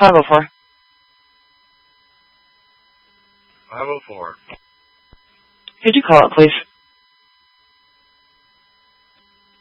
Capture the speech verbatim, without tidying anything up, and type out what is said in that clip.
five oh four. five oh four. Could you call it, please?